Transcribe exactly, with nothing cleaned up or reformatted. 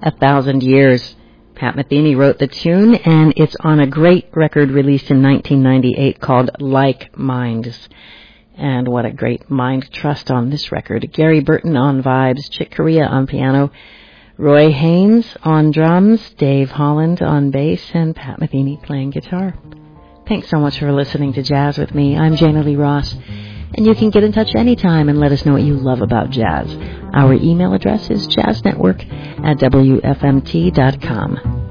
A Thousand Years. Pat Metheny wrote the tune, and it's on a great record released in nineteen ninety-eight called Like Minds. And what a great mind trust on this record. Gary Burton on vibes, Chick Corea on piano, Roy Haynes on drums, Dave Holland on bass, and Pat Metheny playing guitar. Thanks so much for listening to Jazz with me. I'm Jana Lee Ross, and you can get in touch anytime and let us know what you love about jazz. Our email address is jazznetwork at w f m t dot com.